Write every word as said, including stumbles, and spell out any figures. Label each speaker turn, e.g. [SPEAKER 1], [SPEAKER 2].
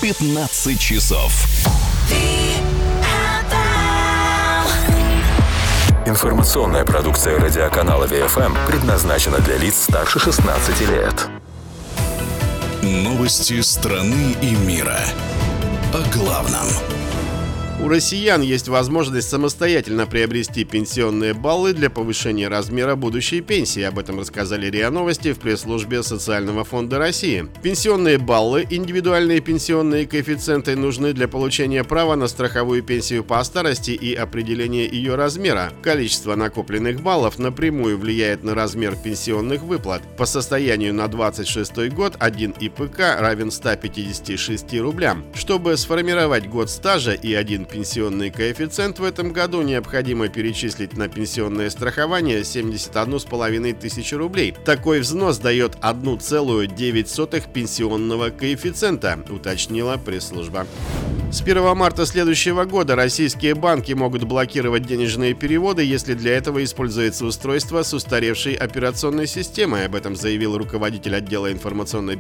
[SPEAKER 1] пятнадцать часов.
[SPEAKER 2] Информационная продукция радиоканала Ви Эф Эм предназначена для лиц старше шестнадцати лет.
[SPEAKER 1] Новости страны и мира. О главном.
[SPEAKER 3] У россиян есть возможность самостоятельно приобрести пенсионные баллы для повышения размера будущей пенсии. Об этом рассказали РИА Новости в пресс-службе Социального фонда России. Пенсионные баллы, индивидуальные пенсионные коэффициенты нужны для получения права на страховую пенсию по старости и определения ее размера. Количество накопленных баллов напрямую влияет на размер пенсионных выплат. По состоянию на двадцать шестой год один И Пэ Ка равен ста пятидесяти шести рублям. Чтобы сформировать год стажа и один пенсионный коэффициент в этом году, необходимо перечислить на пенсионное страхование семьдесят одну с половиной тысячи рублей. Такой взнос дает одна целая девять сотых пенсионного коэффициента, уточнила пресс-служба. С первого марта следующего года российские банки могут блокировать денежные переводы, если для этого используется устройство с устаревшей операционной системой. Об этом заявил руководитель отдела информационной